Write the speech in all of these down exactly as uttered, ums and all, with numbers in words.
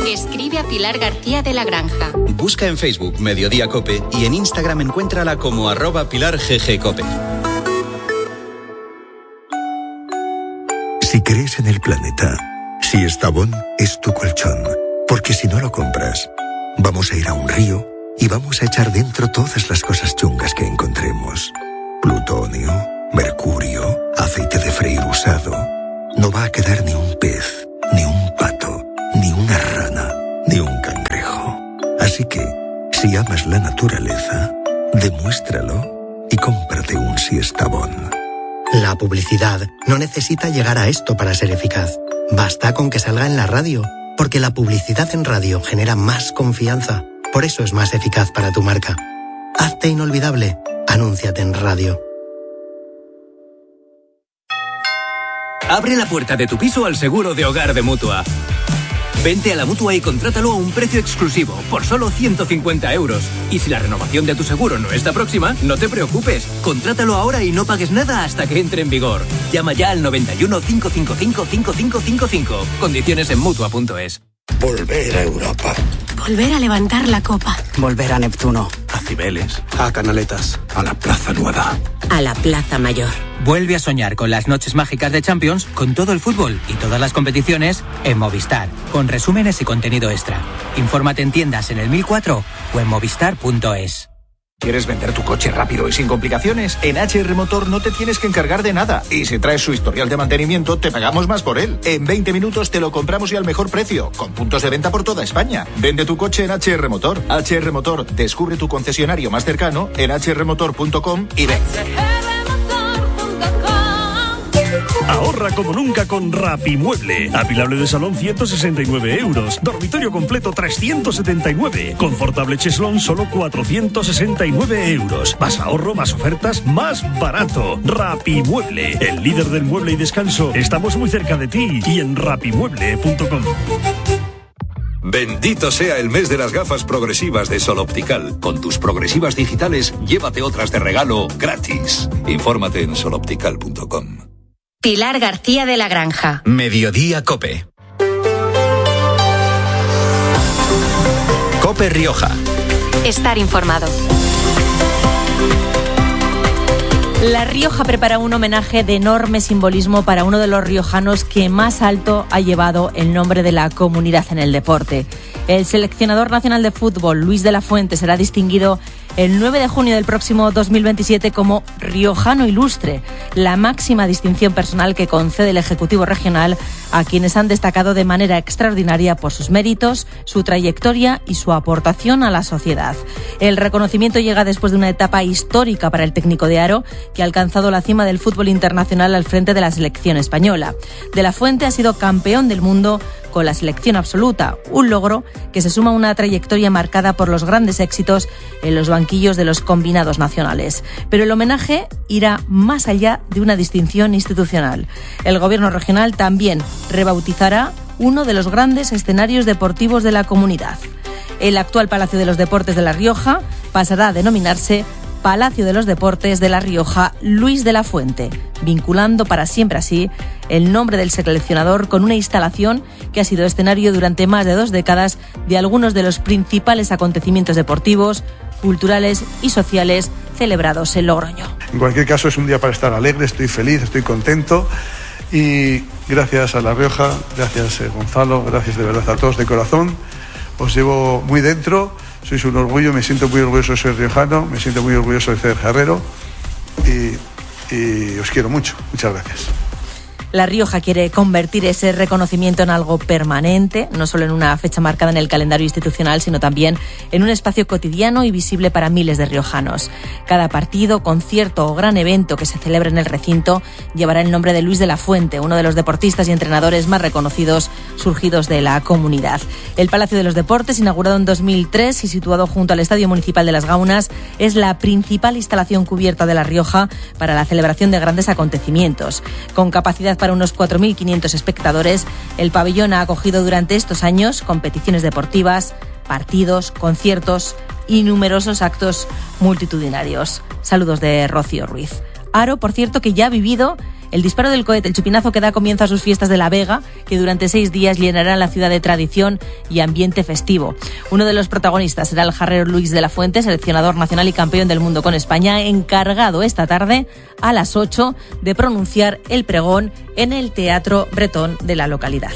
Escribe a Pilar García de la Granja. Busca en Facebook Mediodía Cope y en Instagram encuéntrala como arroba Pilar G G Cope. Si crees en el planeta, Siestabón es tu colchón. Porque si no lo compras, vamos a ir a un río y vamos a echar dentro todas las cosas chungas que encontremos. Plutonio, mercurio, aceite de freír usado. No va a quedar ni un pez, ni un pato, ni una rana, ni un cangrejo. Así que, si amas la naturaleza, demuéstralo y cómprate un Siestabón. La publicidad no necesita llegar a esto para ser eficaz. Basta con que salga en la radio, porque la publicidad en radio genera más confianza. Por eso es más eficaz para tu marca. Hazte inolvidable. Anúnciate en radio. Abre la puerta de tu piso al seguro de hogar de Mutua. Vente a la Mutua y contrátalo a un precio exclusivo, por solo ciento cincuenta euros. Y si la renovación de tu seguro no está próxima, no te preocupes. Contrátalo ahora y no pagues nada hasta que entre en vigor. Llama ya al noventa y uno, cinco cinco cinco, cinco cinco cinco cinco. Condiciones en Mutua punto es. Volver a Europa. Volver a levantar la copa. Volver a Neptuno. A Cibeles. A Canaletas. A la Plaza Nueva. A la Plaza Mayor. Vuelve a soñar con las noches mágicas de Champions, con todo el fútbol y todas las competiciones en Movistar, con resúmenes y contenido extra. Infórmate en tiendas en el mil cuatro o en movistar punto es. ¿Quieres vender tu coche rápido y sin complicaciones? En H R Motor no te tienes que encargar de nada. Y si traes su historial de mantenimiento, te pagamos más por él. En veinte minutos te lo compramos y al mejor precio, con puntos de venta por toda España. Vende tu coche en H R Motor. H R Motor, descubre tu concesionario más cercano en h r motor punto com y ven. Ahorra como nunca con Rapimueble. Apilable de salón ciento sesenta y nueve euros. Dormitorio completo trescientos setenta y nueve. Confortable cheslón solo cuatrocientos sesenta y nueve euros. Más ahorro, más ofertas, más barato. Rapimueble, el líder del mueble y descanso. Estamos muy cerca de ti y en rapimueble punto com. Bendito sea el mes de las gafas progresivas de Sol Optical. Con tus progresivas digitales, llévate otras de regalo gratis. Infórmate en sol optical punto com. Pilar García de la Granja. Mediodía Cope. Cope Rioja. Estar informado. La Rioja prepara un homenaje de enorme simbolismo para uno de los riojanos que más alto ha llevado el nombre de la comunidad en el deporte. El seleccionador nacional de fútbol, Luis de la Fuente, será distinguido el nueve de junio del próximo dos mil veintisiete como Riojano Ilustre, la máxima distinción personal que concede el Ejecutivo Regional a quienes han destacado de manera extraordinaria por sus méritos, su trayectoria y su aportación a la sociedad. El reconocimiento llega después de una etapa histórica para el técnico de Haro, que ha alcanzado la cima del fútbol internacional al frente de la selección española. De la Fuente ha sido campeón del mundo con la selección absoluta, un logro que se suma a una trayectoria marcada por los grandes éxitos en los banquillos de los combinados nacionales. Pero el homenaje irá más allá de una distinción institucional. El Gobierno regional también rebautizará uno de los grandes escenarios deportivos de la comunidad. El actual Palacio de los Deportes de La Rioja pasará a denominarse Palacio de los Deportes de La Rioja Luis de la Fuente, vinculando para siempre así el nombre del seleccionador con una instalación que ha sido escenario durante más de dos décadas de algunos de los principales acontecimientos deportivos, culturales y sociales celebrados en Logroño. En cualquier caso, es un día para estar alegre, estoy feliz, estoy contento y gracias a La Rioja, gracias eh, Gonzalo, gracias de verdad a todos de corazón, os llevo muy dentro. Sois un orgullo, me siento muy orgulloso de ser riojano, me siento muy orgulloso de ser jarrero y, y os quiero mucho. Muchas gracias. La Rioja quiere convertir ese reconocimiento en algo permanente, no solo en una fecha marcada en el calendario institucional, sino también en un espacio cotidiano y visible para miles de riojanos. Cada partido, concierto o gran evento que se celebre en el recinto llevará el nombre de Luis de la Fuente, uno de los deportistas y entrenadores más reconocidos surgidos de la comunidad. El Palacio de los Deportes, inaugurado en dos mil tres y situado junto al Estadio Municipal de Las Gaunas, es la principal instalación cubierta de La Rioja para la celebración de grandes acontecimientos. Con capacidad para unos cuatro mil quinientos espectadores, el pabellón ha acogido durante estos años competiciones deportivas, partidos, conciertos y numerosos actos multitudinarios. Saludos de Rocío Ruiz. Haro, por cierto, que ya ha vivido El disparo del cohete, el chupinazo que da comienzo a sus fiestas de la Vega, que durante seis días llenarán la ciudad de tradición y ambiente festivo. Uno de los protagonistas será el jarrero Luis de la Fuente, seleccionador nacional y campeón del mundo con España, encargado esta tarde a las ocho de pronunciar el pregón en el Teatro Bretón de la localidad.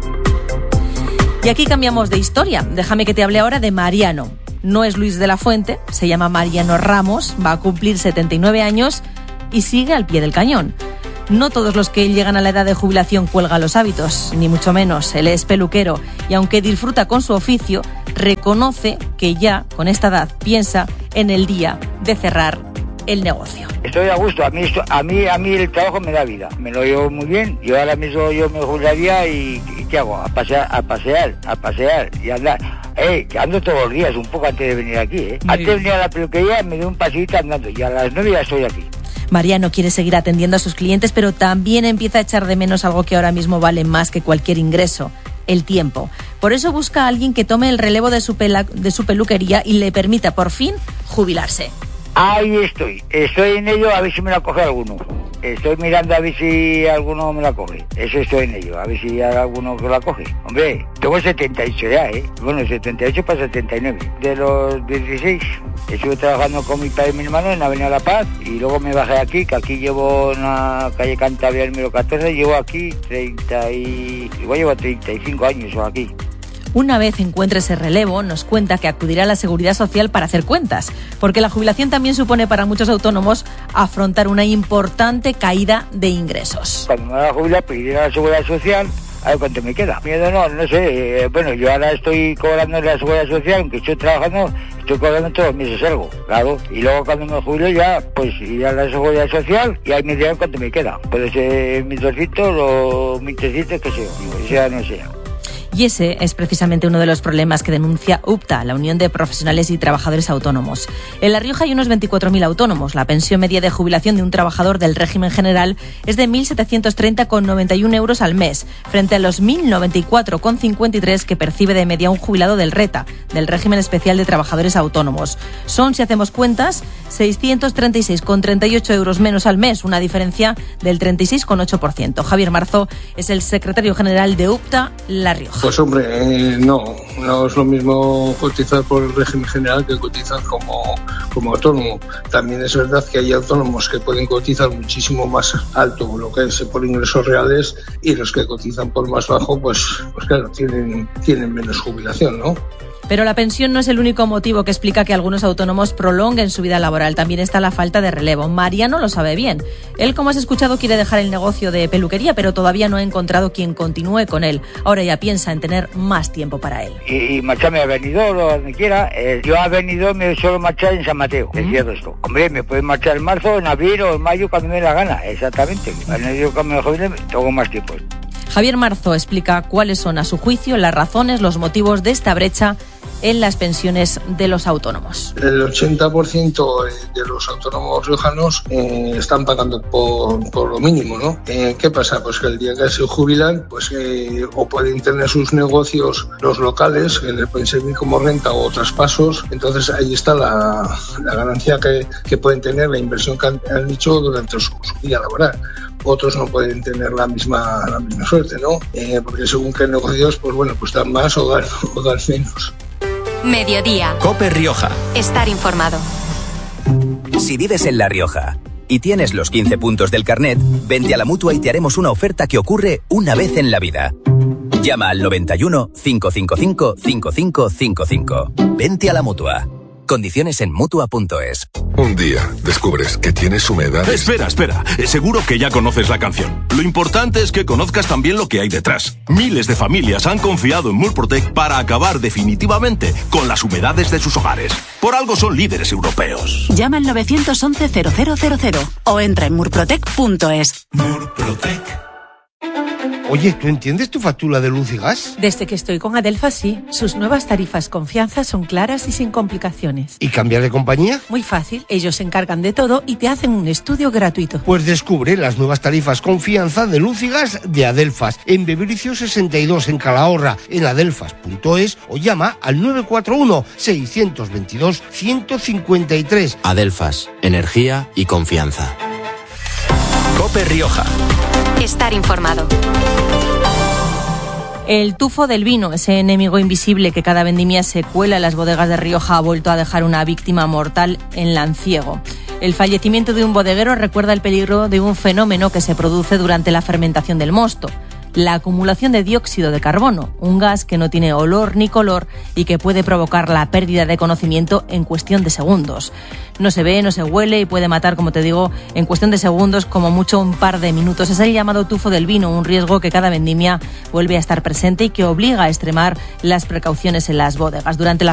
Y aquí cambiamos de historia. Déjame que te hable ahora de Mariano. No es Luis de la Fuente, se llama Mariano Ramos, va a cumplir setenta y nueve años y sigue al pie del cañón. No todos los que llegan a la edad de jubilación cuelgan los hábitos, ni mucho menos. Él es peluquero y aunque disfruta con su oficio, reconoce que ya con esta edad piensa en el día de cerrar el negocio. Estoy a gusto, a mí, esto, a mí a mí el trabajo me da vida, me lo llevo muy bien. Yo ahora mismo yo me jubilaría y, y ¿qué hago? A pasear, a pasear, a pasear y andar. Eh, que ando todos los días, un poco antes de venir aquí, ¿eh? Muy antes de venir a la peluquería me doy un paseíto andando y a las nueve ya estoy aquí. Mariano quiere seguir atendiendo a sus clientes, pero también empieza a echar de menos algo que ahora mismo vale más que cualquier ingreso: el tiempo. Por eso busca a alguien que tome el relevo de su, pela, de su peluquería y le permita por fin jubilarse. Ahí estoy, estoy en ello, a ver si me la coge alguno. Estoy mirando a ver si alguno me la coge. Eso estoy en ello, a ver si hay alguno que la coge. Hombre, tengo setenta y ocho ya, ¿eh? Bueno, setenta y ocho para setenta y nueve. De los dieciséis, estuve trabajando con mi padre y mi hermano en Avenida La Paz y luego me bajé aquí, que aquí llevo en la calle Cantabria número catorce, llevo aquí treinta y... igual llevo treinta y cinco años o aquí. Una vez encuentre ese relevo, nos cuenta que acudirá a la Seguridad Social para hacer cuentas, porque la jubilación también supone para muchos autónomos afrontar una importante caída de ingresos. Cuando me voy a jubilar, pediré a la Seguridad Social a ver cuánto me queda. Miedo no, no sé, eh, bueno, yo ahora estoy cobrando en la Seguridad Social, aunque estoy trabajando, estoy cobrando todos los meses algo, claro, y luego cuando me jubilo ya, pues ir a la Seguridad Social y ahí me dirán cuánto me queda. Puede ser mil doscientos o mil trescientos, que sea, sea no sea. Y ese es precisamente uno de los problemas que denuncia UPTA, la Unión de Profesionales y Trabajadores Autónomos. En La Rioja hay unos veinticuatro mil autónomos. La pensión media de jubilación de un trabajador del régimen general es de mil setecientos treinta coma noventa y uno euros al mes, frente a los mil noventa y cuatro coma cincuenta y tres que percibe de media un jubilado del RETA, del régimen especial de trabajadores autónomos. Son, si hacemos cuentas, seiscientos treinta y seis coma treinta y ocho euros menos al mes, una diferencia del treinta y seis coma ocho por ciento. Javier Marzo es el secretario general de UPTA La Rioja. Pues hombre, eh, no, no es lo mismo cotizar por el régimen general que cotizar como, como autónomo. También es verdad que hay autónomos que pueden cotizar muchísimo más alto, lo que es por ingresos reales, y los que cotizan por más bajo, pues, pues claro, tienen, tienen menos jubilación, ¿no? Pero la pensión no es el único motivo que explica que algunos autónomos prolonguen su vida laboral. También está la falta de relevo. Mariano lo sabe bien. Él, como has escuchado, quiere dejar el negocio de peluquería, pero todavía no ha encontrado quien continúe con él. Ahora ya piensa en tener más tiempo para él. Y, y marcharme a Benidorm o donde quiera. Eh, yo a Benidorm me suelo marchar en San Mateo. ¿Mm? Es cierto esto. Hombre, me pueden marchar en marzo, en abril o en mayo, cuando me dé la gana. Exactamente. En el cuando me jubile, tengo más tiempo. Javier Marzo explica cuáles son, a su juicio, las razones, los motivos de esta brecha en las pensiones de los autónomos. El ochenta por ciento de los autónomos riojanos eh, están pagando por, por lo mínimo, ¿no? Eh, ¿Qué pasa? Pues que el día que se jubilan, pues eh, o pueden tener sus negocios los locales, que les pueden servir como renta o traspasos. Entonces ahí está la, la ganancia que, que pueden tener, la inversión que han, han hecho durante su, su vida laboral. Otros no pueden tener la misma, la misma suerte, ¿no? Eh, porque según qué negocios, pues bueno, pues dan más o dan, o dan menos. Mediodía. COPE Rioja. Estar informado. Si vives en La Rioja y tienes los quince puntos del carnet, vente a la Mutua y te haremos una oferta que ocurre una vez en la vida. Llama al noventa y uno, cinco cinco cinco, cinco cinco cinco cinco. Vente a la Mutua. Condiciones en Mutua punto es. Un día descubres que tienes humedad. Espera, espera. Seguro que ya conoces la canción. Lo importante es que conozcas también lo que hay detrás. Miles de familias han confiado en Murprotec para acabar definitivamente con las humedades de sus hogares. Por algo son líderes europeos. Llama al nueve once cero cero cero cero o entra en murprotec punto es. Murprotec. Oye, ¿tú entiendes tu factura de luz y gas? Desde que estoy con Adelfas, sí. Sus nuevas tarifas Confianza son claras y sin complicaciones. ¿Y cambiar de compañía? Muy fácil. Ellos se encargan de todo y te hacen un estudio gratuito. Pues descubre las nuevas tarifas Confianza de luz y gas de Adelfas en Bebericio sesenta y dos en Calahorra, en adelfas punto es, o llama al nueve cuatro uno, seis dos dos, uno cinco tres. Adelfas, energía y confianza. COPE Rioja. Estar informado. El tufo del vino, ese enemigo invisible que cada vendimia se cuela en las bodegas de Rioja, ha vuelto a dejar una víctima mortal en Lanciego. El fallecimiento de un bodeguero recuerda el peligro de un fenómeno que se produce durante la fermentación del mosto: la acumulación de dióxido de carbono, un gas que no tiene olor ni color y que puede provocar la pérdida de conocimiento en cuestión de segundos. No se ve, no se huele y puede matar, como te digo, en cuestión de segundos, como mucho un par de minutos. Es el llamado tufo del vino, un riesgo que cada vendimia vuelve a estar presente y que obliga a extremar las precauciones en las bodegas. Durante la